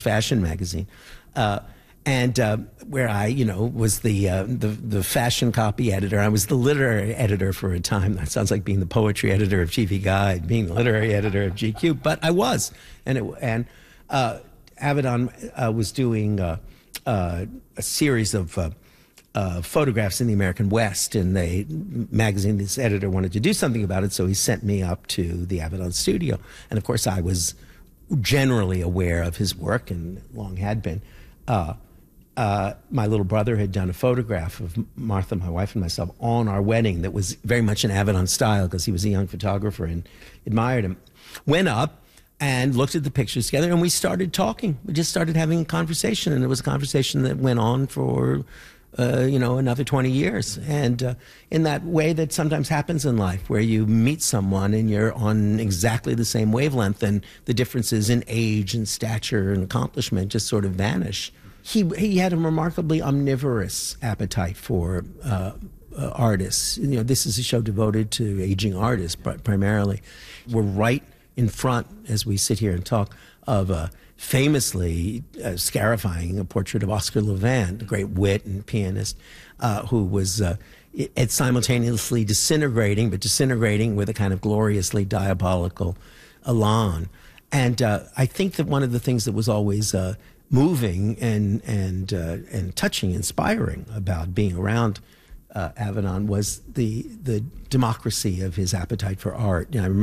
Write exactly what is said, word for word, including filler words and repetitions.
fashion magazine, uh, and uh, where I, you know, was the, uh, the the fashion copy editor. I was the literary editor for a time. That sounds like being the poetry editor of G V Guide, being the literary editor of G Q, but I was. And it, and uh, Avedon uh, was doing uh, uh, a series of uh, uh, photographs in the American West, and the magazine, this editor wanted to do something about it, so he sent me up to the Avedon studio. And of course, I was generally aware of his work and long had been. Uh, uh, my little brother had done a photograph of Martha, my wife, and myself on our wedding that was very much in Avedon style because he was a young photographer and admired him. Went up and looked at the pictures together, and we started talking. We just started having a conversation, and it was a conversation that went on for Uh, you know, another twenty years. And uh, in that way that sometimes happens in life, where you meet someone and you're on exactly the same wavelength, and the differences in age and stature and accomplishment just sort of vanish. He, he had a remarkably omnivorous appetite for uh, uh, artists. You know, this is a show devoted to aging artists, but primarily. We're right in front, as we sit here and talk, of a famously uh, scarifying a portrait of Oscar Levant, the great wit and pianist, uh, who was uh, it simultaneously disintegrating, but disintegrating with a kind of gloriously diabolical elan. And uh, I think that one of the things that was always uh, moving and and uh, and touching, inspiring about being around uh, Avedon was the the democracy of his appetite for art. You know, I remember